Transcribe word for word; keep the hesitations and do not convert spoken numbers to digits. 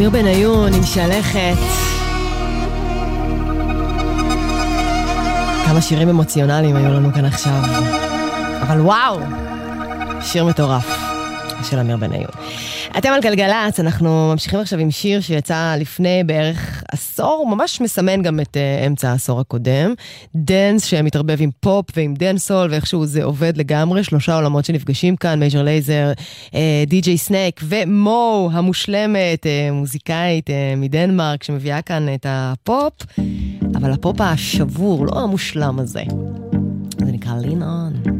אמיר בניון עם שלכת. כמה שירים אמוציונליים היו לנו כאן עכשיו. אבל וואו, שיר מטורף של אמיר בניון. אתם על גלגלץ, אנחנו ממשיכים עכשיו עם שיר שיצא לפני בערך עשור, ממש מסמן גם את uh, אמצע העשור הקודם. דנס שמתערבב עם פופ ועם דנסול, ואיכשהו זה עובד לגמרי, שלושה עולמות שנפגשים כאן, מייג'ר לייזר, די-ג'יי סנייק ומו המושלמת, uh, מוזיקאית uh, מדנמרק, שמביאה כאן את הפופ, אבל הפופ השבור, לא המושלם הזה. זה נקרא Lean On.